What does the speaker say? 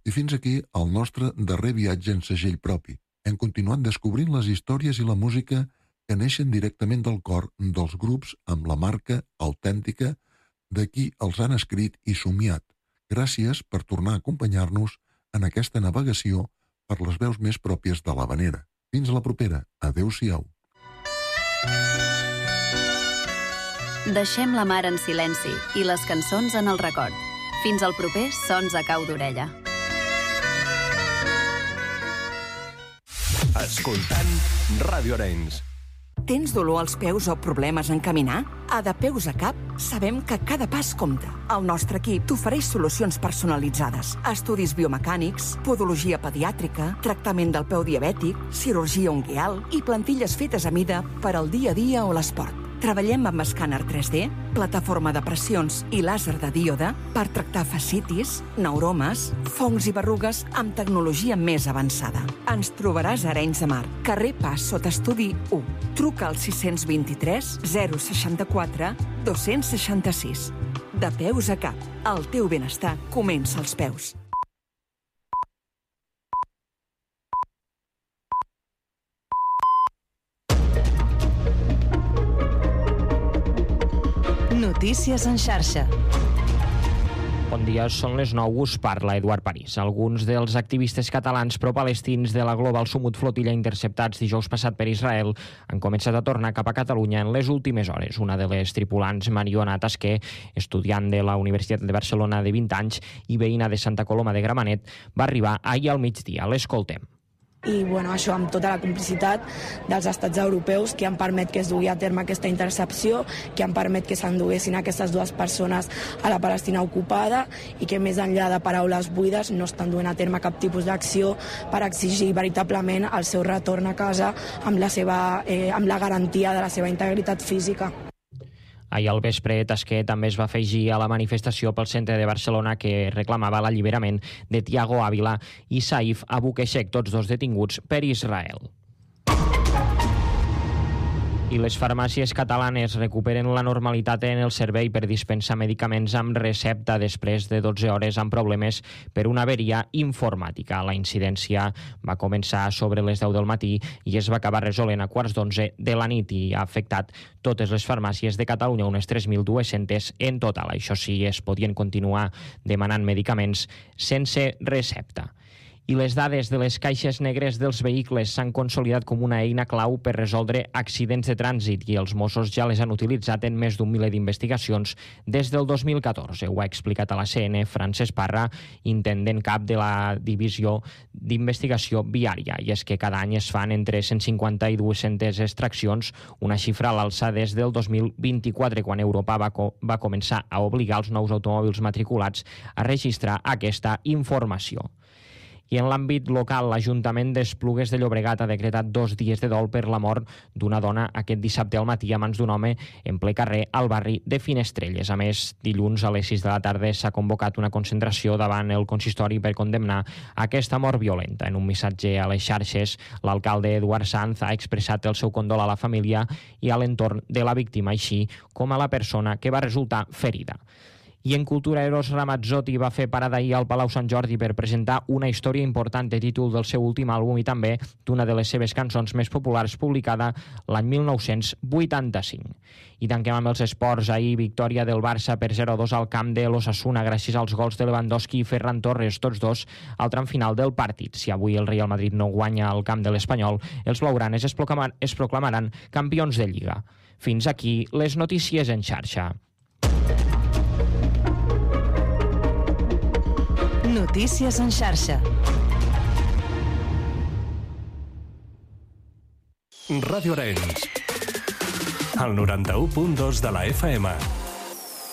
I fins aquí el nostre darrer viatge en segell propi. Hem continuat descobrint les històries i la música que neixen directament del cor dels grups amb la marca autèntica de qui els han escrit i somiat. Gràcies per tornar a acompanyar-nos en aquesta navegació per les veus més pròpies de l'Havanera. Fins a la propera. Adéu-siau. Deixem la mar en silenci i les cançons en el record. Fins al proper Sons a cau d'orella. Escoltant Ràdio Arenys. Tens dolor als peus o problemes en caminar? A De Peus a Cap sabem que cada pas compta. El nostre equip t'ofereix solucions personalitzades. Estudis biomecànics, podologia pediàtrica, tractament del peu diabètic, cirurgia unguial i plantilles fetes a mida per al dia a dia o l'esport. Treballem amb escàner 3D, plataforma de pressions i làser de díode per tractar fascitis, neuromes, fongs i berrugues amb tecnologia més avançada. Ens trobaràs a Arenys de Mar, carrer Pas sota estudi 1. Truca al 623 064 266. De Peus a Cap. El teu benestar comença als peus. Notícies en xarxa. Bon dia, són les 9, us parla Eduard París. Alguns dels activistes catalans pro-palestins de la Global Sumut Flotilla interceptats dijous passat per Israel han començat a tornar cap a Catalunya en les últimes hores. Una de les tripulants, Mariona Tasquer, estudiant de la Universitat de Barcelona de 20 anys i veïna de Santa Coloma de Gramenet, va arribar ahir al migdia. L'escoltem. I això amb tota la complicitat dels estats europeus que han permet que es dugui a terme aquesta intercepció, que han permet que s'enduguessin aquestes dues persones a la Palestina ocupada i que més enllà de paraules buides no estan duent a terme cap tipus d'acció per exigir veritablement el seu retorn a casa amb la garantia de la seva integritat física. Ahir al vespre, Tasquer també es va afegir a la manifestació pel centre de Barcelona que reclamava l'alliberament de Tiago Ávila i Saif Abu Keshek, tots dos detinguts per Israel. I les farmàcies catalanes recuperen la normalitat en el servei per dispensar medicaments amb recepta després de 12 hores amb problemes per una averia informàtica. La incidència va començar sobre les 10 del matí i es va acabar resolent a 11:15 de la nit i ha afectat totes les farmàcies de Catalunya, unes 3.200 en total. Això sí, es podien continuar demanant medicaments sense recepta. I les dades de les caixes negres dels vehicles s'han consolidat com una eina clau per resoldre accidents de trànsit i els Mossos ja les han utilitzat en més d'un miler d'investigacions des del 2014. Ho ha explicat a la CN Francesc Parra, intendent cap de la Divisió d'Investigació Viària. I és que cada any es fan entre 150 i 200 extraccions, una xifra a l'alça des del 2024, quan Europa va començar a obligar els nous automòbils matriculats a registrar aquesta informació. I en l'àmbit local, l'Ajuntament d'Esplugues de Llobregat ha decretat 2 dies de dol per la mort d'una dona aquest dissabte al matí a mans d'un home en ple carrer al barri de Finestrelles. A més, dilluns a les 6 de la tarda s'ha convocat una concentració davant el consistori per condemnar aquesta mort violenta. En un missatge a les xarxes, l'alcalde Eduard Sanz ha expressat el seu condol a la família i a l'entorn de la víctima, així com a la persona que va resultar ferida. I en cultura, Eros Ramazzotti va fer parada ahir al Palau Sant Jordi per presentar una història important de títol del seu últim àlbum i també d'una de les seves cançons més populars publicada l'any 1985. I tanquem amb els esports. Ahir, victòria del Barça per 0-2 al camp de l'Osasuna gràcies als gols de Lewandowski i Ferran Torres, tots dos al tram final del partit. Si avui el Real Madrid no guanya al camp de l'Espanyol, els blaugranes es proclamaran campions de Lliga. Fins aquí les notícies en xarxa. Notícies en xarxa. Ràdio Arenys, el 91.2 de la FM.